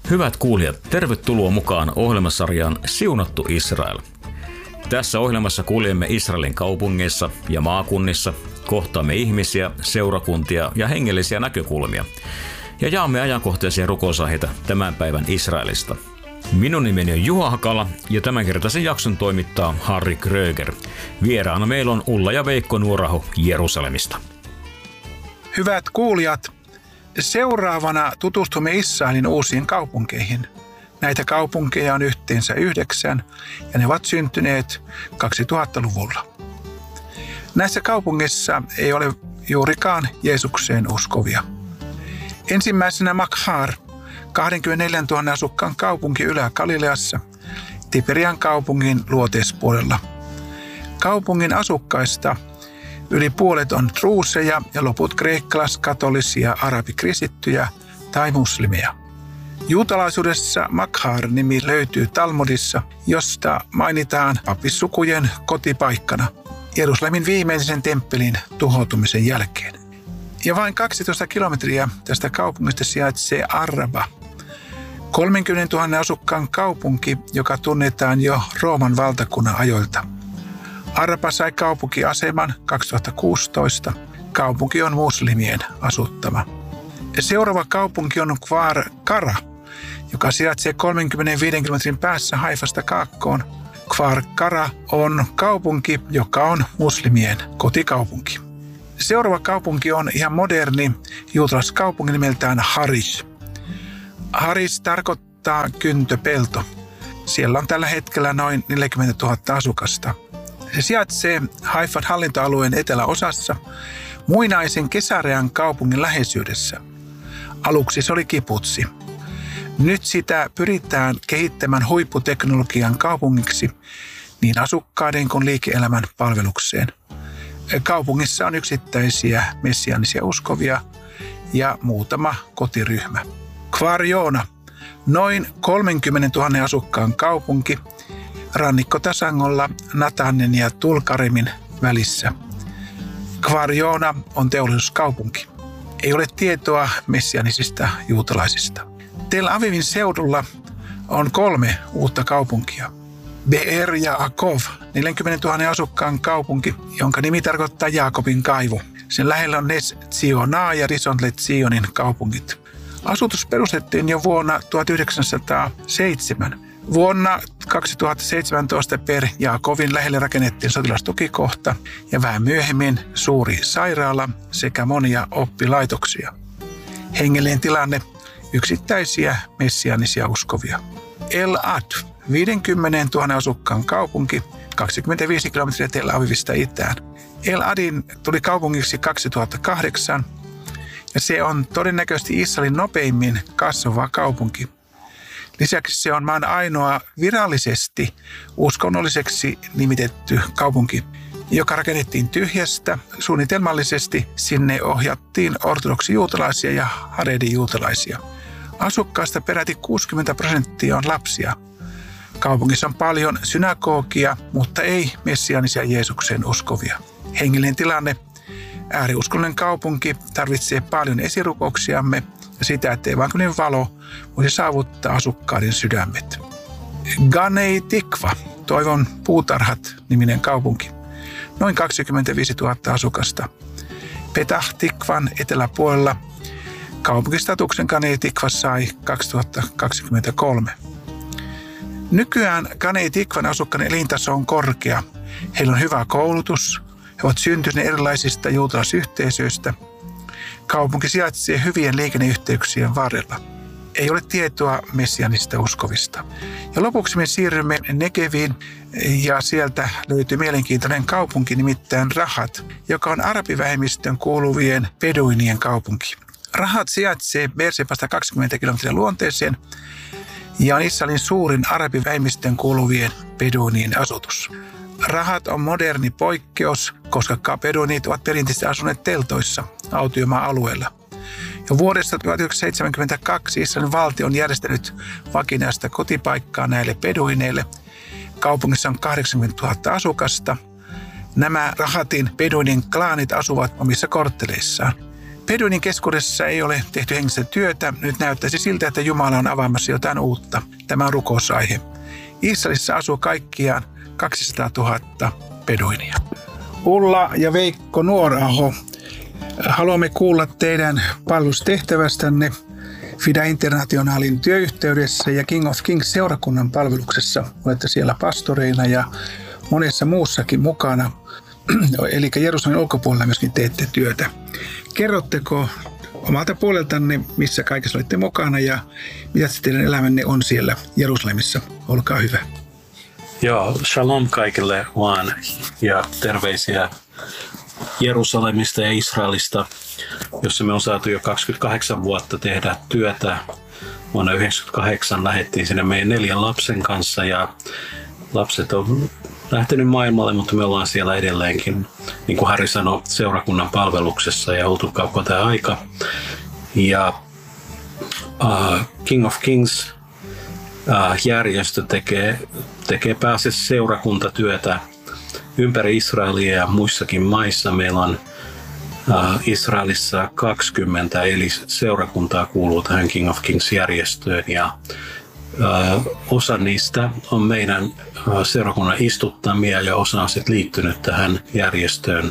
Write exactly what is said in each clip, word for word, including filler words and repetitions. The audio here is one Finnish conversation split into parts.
Hyvät kuulijat, tervetuloa mukaan ohjelmasarjaan Siunattu Israel. Tässä ohjelmassa kuljemme Israelin kaupungeissa ja maakunnissa, kohtaamme ihmisiä, seurakuntia ja hengellisiä näkökulmia ja jaamme ajankohtaisia rukousaiheita tämän päivän Israelista. Minun nimeni on Juha Hakala ja tämänkertaisen jakson toimittaa Harri Kröger. Vieraana meillä on Ulla ja Veikko Nuoraho Jerusalemista. Hyvät kuulijat, seuraavana tutustumme Israelin uusiin kaupunkeihin. Näitä kaupunkeja on yhteensä yhdeksän ja ne ovat syntyneet kaksituhattaluvulla. Näissä kaupungeissa ei ole juurikaan Jeesukseen uskovia. Ensimmäisenä Makhar, kaksikymmentäneljätuhatta asukkaan kaupunki Ylä-Galileassa, Tiberian kaupungin luoteispuolella. Kaupungin asukkaista yli puolet on druuseja ja loput kreikkalaiskatolisia, arabikristittyjä tai muslimeja. Juutalaisuudessa Makhar-nimi löytyy Talmudissa, josta mainitaan papissukujen kotipaikkana Jerusalemin viimeisen temppelin tuhoutumisen jälkeen. Ja vain kaksitoista kilometriä tästä kaupungista sijaitsee Arraba, kolmekymmentätuhatta asukkaan kaupunki, joka tunnetaan jo Rooman valtakunnan ajoilta. Arraba sai kaupunkiaseman kaksituhattakuusitoista. Kaupunki on muslimien asuttama. Seuraava kaupunki on Kfar Kara, joka sijaitsee kolmekymmentäviisi kilometrin päässä Haifasta kaakkoon. Kfar Kara on kaupunki, joka on muslimien kotikaupunki. Seuraava kaupunki on ihan moderni juutalaiskaupunki nimeltään Harish. Harish tarkoittaa kyntöpelto. Siellä on tällä hetkellä noin neljäkymmentätuhatta asukasta. Se sijaitsee Haifan hallintoalueen eteläosassa muinaisen Kesarean kaupungin läheisyydessä. Aluksi se oli kibutsi. Nyt sitä pyritään kehittämään huipputeknologian kaupungiksi niin asukkaiden kuin liike-elämän palvelukseen. Kaupungissa on yksittäisiä messiaanisia uskovia ja muutama kotiryhmä. Kfar Joona, noin kolmekymmentätuhatta asukkaan kaupunki rannikkotasangolla Natanen ja Tulkaremin välissä. Kfar Joona on teollisuuskaupunki. Ei ole tietoa messianisista juutalaisista. Tel Avivin seudulla on kolme uutta kaupunkia. Be'er ja Akov, neljäkymmentätuhatta asukkaan kaupunki, jonka nimi tarkoittaa Jaakobin kaivo. Sen lähellä on Nes Tzionaa ja Rishon LeZionin kaupungit. Asutus perustettiin jo vuonna tuhatyhdeksänsataaseitsemän. Vuonna kaksituhattaseitsemäntoista per Jaakovin lähelle rakennettiin sotilastukikohta ja vähän myöhemmin suuri sairaala sekä monia oppilaitoksia. Hengellinen tilanne, yksittäisiä messiaanisia uskovia. El Ad, viisikymmentätuhatta asukkaan kaupunki, kaksikymmentäviisi kilometriä Tel Avivista itään. El Adin tuli kaupungiksi kaksituhattakahdeksan ja se on todennäköisesti Israelin nopeimmin kasvava kaupunki. Lisäksi se on maan ainoa virallisesti uskonnolliseksi nimitetty kaupunki, joka rakennettiin tyhjästä. Suunnitelmallisesti sinne ohjattiin ortodoksijuutalaisia ja haredi-juutalaisia. Asukkaista peräti kuusikymmentä prosenttia on lapsia. Kaupungissa on paljon synagogia, mutta ei messiaanisia Jeesuksen uskovia. Hengellinen tilanne. Ääriuskonnollinen kaupunki tarvitsee paljon esirukouksiamme ja sitä, että evankelin valo voisi saavuttaa asukkaiden sydämet. Ganei Tikva, toivon puutarhat niminen kaupunki. Noin kaksikymmentäviisituhatta asukasta. Petah Tikvan eteläpuolella kaupunkistatuksen Ganei Tikva sai kaksituhattakaksikymmentäkolme. Nykyään Ganei Tikvan asukkaiden elintaso on korkea. Heillä on hyvä koulutus. He ovat syntyneet erilaisista juutalaisyhteisöistä. Kaupunki sijaitsee hyvien liikenneyhteyksien varrella. Ei ole tietoa messiaanista uskovista. Ja lopuksi me siirrymme Negeviin ja sieltä löytyy mielenkiintoinen kaupunki, nimittäin Rahat, joka on arabivähemmistön kuuluvien beduinien kaupunki. Rahat sijaitsee Beershebasta kaksikymmentä kilometriä luonteeseen ja on Israelin suurin arabivähemmistön kuuluvien beduinien asutus. Rahat on moderni poikkeus, koska beduinit ovat perinteisesti asuneet teltoissa autiomaa-alueella. Jo vuodesta tuhatyhdeksänsataaseitsemänkymmentäkaksi Israelin valtio on järjestänyt vakinaista kotipaikkaa näille beduineille. Kaupungissa on kahdeksankymmentätuhatta asukasta. Nämä Rahatin beduinin klaanit asuvat omissa kortteleissaan. Beduinin keskuudessa ei ole tehty hengistä työtä. Nyt näyttäisi siltä, että Jumala on avaamassa jotain uutta. Tämä on rukousaihe. Israelissa asuu kaikkiaan kaksisataatuhatta beduinia. Ulla ja Veikko Nuoraho, haluamme kuulla teidän palvelustehtävästänne Fida Internationalin työyhteydessä ja King of Kings seurakunnan palveluksessa. Olette siellä pastoreina ja monessa muussakin mukana. Eli Jerusalemin ulkopuolella myöskin teette työtä. Kerrotteko omalta puoleltanne, missä kaikessa olette mukana ja mitä teidän elämänne on siellä Jerusalemissa? Olkaa hyvä. Joo, shalom kaikille vaan ja terveisiä Jerusalemista ja Israelista, jossa me on saatu jo kaksikymmentäkahdeksan vuotta tehdä työtä. Vuonna yhdeksänkymmentäkahdeksan lähdettiin sinne meidän neljän lapsen kanssa ja lapset on lähtenyt maailmalle, mutta me ollaan siellä edelleenkin, niin kuin Harri sanoi, seurakunnan palveluksessa ja oltu koko tämä aika. Ja uh, King of Kings uh, järjestö tekee, tekee pääasiassa seurakuntatyötä ympäri Israelia ja muissakin maissa. Meillä on uh, Israelissa kaksikymmentä, eli seurakuntaa kuuluu tähän King of Kings järjestöön ja Uh, osa niistä on meidän uh, seurakunnan istuttamia ja osa on sitten liittynyt tähän järjestöön.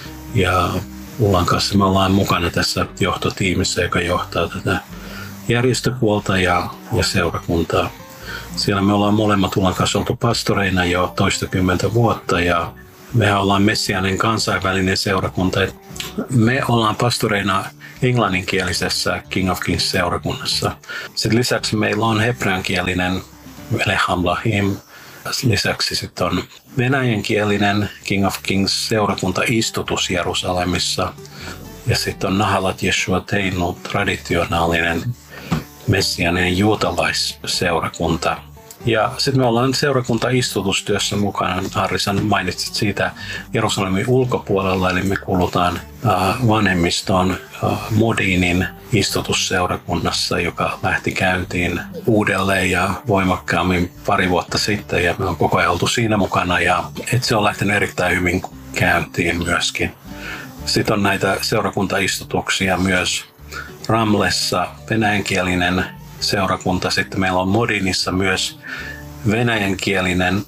Ja Ullan kanssa me ollaan mukana tässä johtotiimissä, joka johtaa tätä järjestöpuolta ja, ja seurakuntaa. Siellä me ollaan molemmat Ullan kanssa oltu pastoreina jo toistakymmentä vuotta ja mehän ollaan messiaaninen kansainvälinen seurakunta. Me ollaan pastoreina englanninkielisessä King of Kings seurakunnassa. Sitten lisäksi meillä on hebreankielinen Lechem Lahim. Lisäksi sitten on venäjänkielinen King of Kings seurakunta istutus Jerusalemissa. Ja sitten on Nahalat Yeshuateinu traditionaalinen messiaaninen juutalaisseurakunta. Ja sitten me ollaan seurakunta-istutustyössä mukana. Harri mainitsit siitä Jerusalemin ulkopuolella, eli me kuulutaan uh, vanhemmistoon uh, Modinin istutusseurakunnassa, joka lähti käyntiin uudelleen ja voimakkaammin pari vuotta sitten. Ja me on koko ajan oltu siinä mukana ja et se on lähtenyt erittäin hyvin käyntiin myöskin. Sitten on näitä seurakuntaistutuksia myös Ramlessa, venäjänkielinen seurakunta. Sitten meillä on Modinissa myös venäjänkielinen,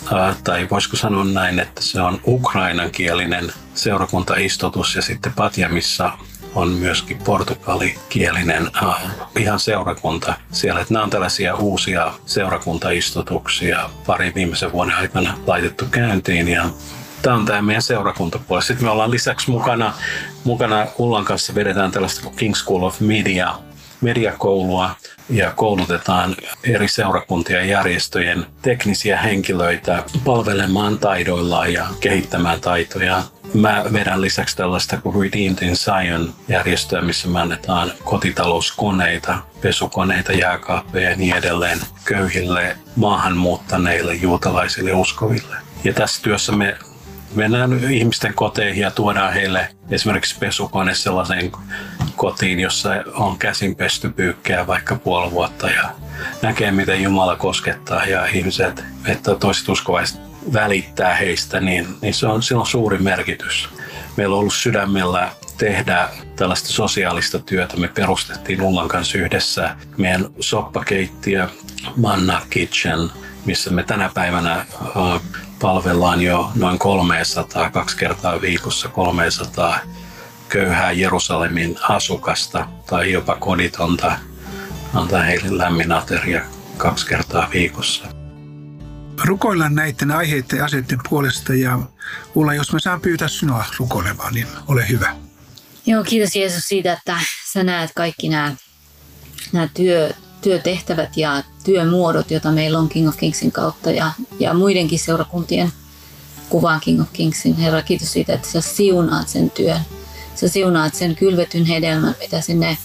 tai voisiko sanoa näin, että se on ukrainankielinen seurakuntaistutus ja sitten Patjamissa on myöskin portugalikielinen ihan seurakunta siellä. Että nämä on tällaisia uusia seurakuntaistutuksia pari viimeisen vuoden aikana laitettu käyntiin ja tämä on tämä meidän seurakuntapuoli. Sitten me ollaan lisäksi mukana, mukana Ullan kanssa vedetään tällaista kuin King School of Media, mediakoulua ja koulutetaan eri seurakuntien ja järjestöjen teknisiä henkilöitä palvelemaan taidoillaan ja kehittämään taitoja. Mä vedän lisäksi tällaista kuin Redeemed in Zion -järjestöä, missä me annetaan kotitalouskoneita, pesukoneita, jääkaappeja ja niin edelleen köyhille, maahanmuuttaneille, juutalaisille uskoville. Ja tässä työssä me mennään ihmisten koteihin ja tuodaan heille esimerkiksi pesukone sellaiseen kotiin, jossa on käsin pesty pyykkää vaikka puoli vuotta ja näkee, miten Jumala koskettaa ja ihmiset, että toiset uskovaiset välittää heistä, niin, niin se on, sillä on suuri merkitys. Meillä on ollut sydämellä tehdä tällaista sosiaalista työtä. Me perustettiin Ullan kanssa yhdessä meidän soppakeittiö Manna Kitchen, missä me tänä päivänä uh, palvellaan jo noin kolmesataa, kaksi kertaa viikossa kolmesataa köyhää Jerusalemin asukasta tai jopa koditonta. Antaa heille lämmin ateria kaksi kertaa viikossa. Rukoillaan näiden aiheiden ja asioiden puolesta ja Ulla, jos mä saan pyytää sinua rukoilemaan, niin ole hyvä. Joo, kiitos Jeesus siitä, että sä näet kaikki nämä, nämä työ, työtehtävät ja työmuodot, joita meillä on King of Kingsin kautta ja, ja muidenkin seurakuntien kuvaan King of Kingsin. Herra, kiitos siitä, että sä siunaat sen työn. Sä siunaat sen kylvetyn hedelmän, mitä sinne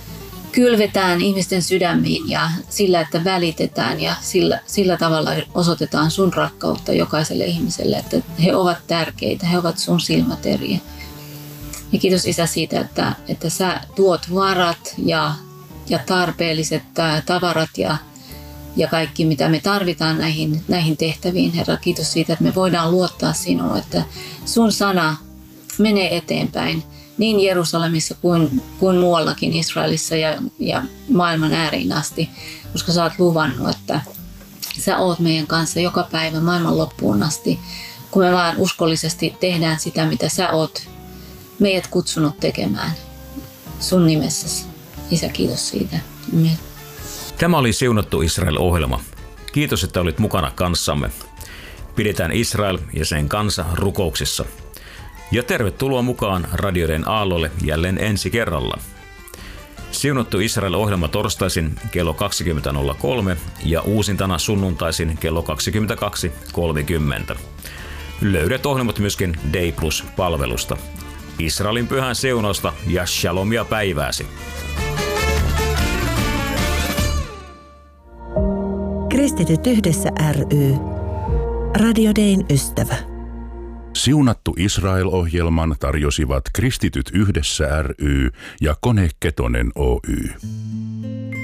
kylvetään ihmisten sydämiin ja sillä, että välitetään ja sillä, sillä tavalla osoitetaan sun rakkautta jokaiselle ihmiselle, että he ovat tärkeitä, he ovat sun silmäteriä. Ja kiitos Isä siitä, että, että sä tuot varat ja, ja tarpeelliset tavarat ja, ja kaikki, mitä me tarvitaan näihin, näihin tehtäviin. Herra, kiitos siitä, että me voidaan luottaa sinuun, että sun sana menee eteenpäin niin Jerusalemissa kuin, kuin muuallakin Israelissa ja, ja maailman ääriin asti, koska sä oot luvannut, että sä oot meidän kanssa joka päivä maailman loppuun asti, kun me vaan uskollisesti tehdään sitä, mitä sä oot meidät kutsunut tekemään sun nimessäsi. Isä, kiitos siitä. Amen. Tämä oli Siunattu Israel-ohjelma. Kiitos, että olit mukana kanssamme. Pidetään Israel ja sen kansa rukouksissa. Ja tervetuloa mukaan radioiden aallolle jälleen ensi kerralla. Siunattu Israel-ohjelma torstaisin kello kaksikymmentä nolla kolme ja uusintana sunnuntaisin kello kaksikymmentäkaksi kolmekymmentä. Löydät ohjelmat myöskin Day Plus-palvelusta. Israelin pyhän siunausta ja shalomia päivääsi. Kristityt yhdessä ry. Radio Dayn ystävä. Siunattu Israel-ohjelman tarjosivat Kristityt yhdessä ry ja Kone Ketonen Oy.